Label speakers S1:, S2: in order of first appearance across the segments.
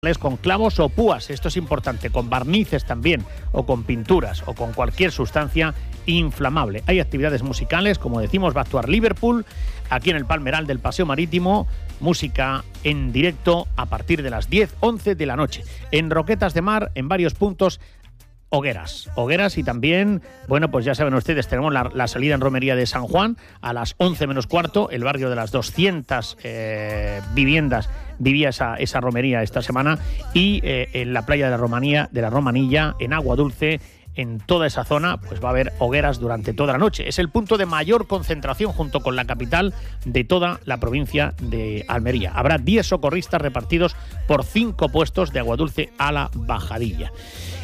S1: con clavos o púas, esto es importante, con barnices también, o con pinturas, o con cualquier sustancia inflamable. Hay actividades musicales, como decimos, va a actuar Liverpool, aquí en el Palmeral del Paseo Marítimo, música en directo a partir de las 10-11 de la noche. En Roquetas de Mar, en varios puntos, hogueras y también, bueno, pues ya saben ustedes, tenemos la salida en Romería de San Juan a las 11 menos cuarto, el barrio de las 200 viviendas vivía esa romería esta semana, y en la playa de la Romanilla, en Agua Dulce, en toda esa zona, pues va a haber hogueras durante toda la noche. Es el punto de mayor concentración junto con la capital de toda la provincia de Almería. Habrá 10 socorristas repartidos por 5 puestos de Agua Dulce a la Bajadilla.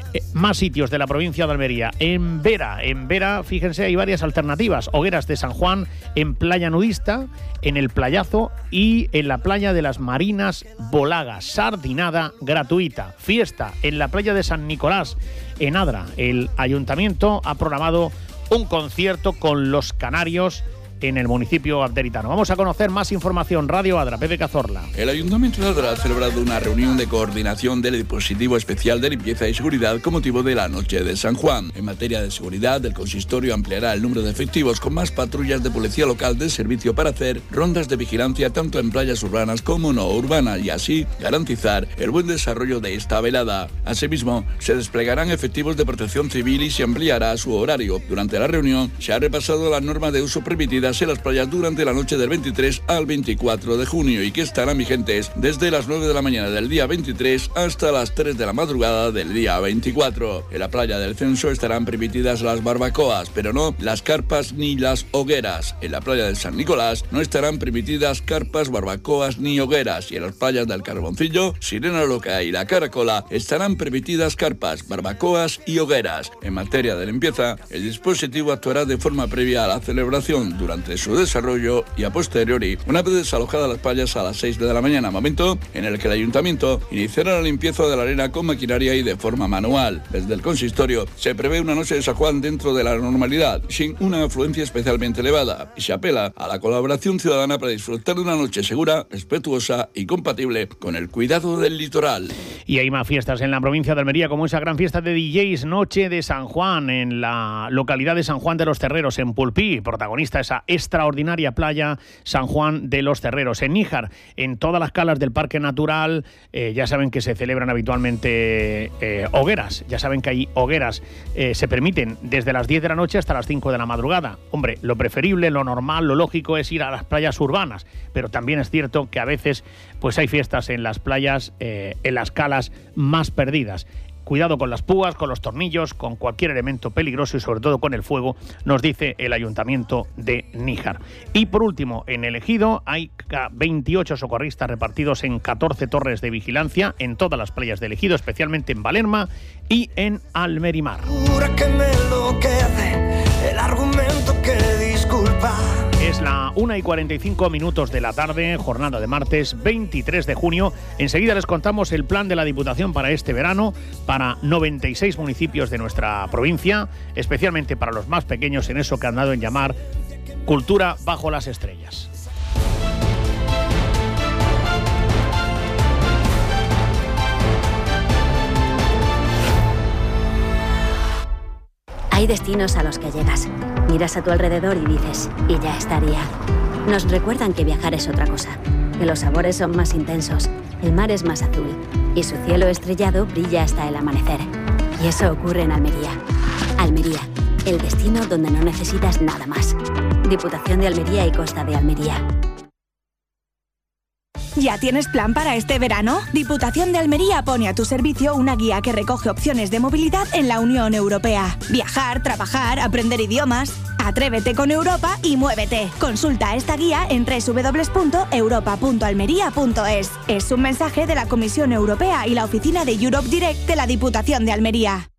S1: Más sitios de la provincia de Almería. En Vera, fíjense, hay varias alternativas. Hogueras de San Juan, en Playa Nudista, en el Playazo y en la playa de las Marinas Bolaga. Sardinada gratuita. Fiesta en la playa de San Nicolás, en Adra. El ayuntamiento ha programado un concierto con los canarios en el municipio abderitano. Vamos a conocer más información. Radio Adra, Pepe Cazorla.
S2: El Ayuntamiento de Adra ha celebrado una reunión de coordinación del dispositivo especial de limpieza y seguridad con motivo de la Noche de San Juan. En materia de seguridad, el consistorio ampliará el número de efectivos con más patrullas de policía local de servicio para hacer rondas de vigilancia tanto en playas urbanas como no urbanas y así garantizar el buen desarrollo de esta velada. Asimismo, se desplegarán efectivos de protección civil y se ampliará su horario. Durante la reunión se ha repasado las normas de uso permitidas en las playas durante la noche del 23 al 24 de junio y que estarán vigentes desde las 9 de la mañana del día 23 hasta las 3 de la madrugada del día 24. En la playa del Censo estarán permitidas las barbacoas, pero no las carpas ni las hogueras. En la playa de San Nicolás no estarán permitidas carpas, barbacoas ni hogueras, y en las playas del Carboncillo, Sirena Loca y La Caracola estarán permitidas carpas, barbacoas y hogueras. En materia de limpieza, el dispositivo actuará de forma previa a la celebración, durante su desarrollo y a posteriori, una vez desalojadas las playas a las 6 de la mañana, momento en el que el ayuntamiento iniciará la limpieza de la arena con maquinaria y de forma manual. Desde el consistorio se prevé una noche de San Juan dentro de la normalidad, sin una afluencia especialmente elevada, y se apela a la colaboración ciudadana para disfrutar de una noche segura, respetuosa y compatible con el cuidado del litoral.
S1: Y hay más fiestas en la provincia de Almería, como esa gran fiesta de DJs, Noche de San Juan, en la localidad de San Juan de los Terreros, en Pulpí, protagonista esa extraordinaria playa San Juan de los Terreros. En Níjar, en todas las calas del Parque Natural, ya saben que se celebran habitualmente hogueras, ya saben que hay hogueras, se permiten desde las 10 de la noche hasta las 5 de la madrugada. Hombre, lo preferible, lo normal, lo lógico es ir a las playas urbanas, pero también es cierto que a veces pues hay fiestas en las playas, en las calas más perdidas. Cuidado con las púas, con los tornillos, con cualquier elemento peligroso y sobre todo con el fuego, nos dice el Ayuntamiento de Níjar. Y por último, en el Ejido hay 28 socorristas repartidos en 14 torres de vigilancia en todas las playas del Ejido, especialmente en Valerma y en Almerimar. Es la 1:45 de la tarde, jornada de martes 23 de junio. Enseguida les contamos el plan de la Diputación para este verano, para 96 municipios de nuestra provincia, especialmente para los más pequeños, en eso que han dado en llamar Cultura bajo las estrellas.
S3: Hay destinos a los que llegas, miras a tu alrededor y dices, y ya estaría. Nos recuerdan que viajar es otra cosa, que los sabores son más intensos, el mar es más azul y su cielo estrellado brilla hasta el amanecer. Y eso ocurre en Almería. Almería, el destino donde no necesitas nada más. Diputación de Almería y Costa de Almería.
S4: ¿Ya tienes plan para este verano? Diputación de Almería pone a tu servicio una guía que recoge opciones de movilidad en la Unión Europea. Viajar, trabajar, aprender idiomas. Atrévete con Europa y muévete. Consulta esta guía en www.europa.almería.es. Es un mensaje de la Comisión Europea y la oficina de Europe Direct de la Diputación de Almería.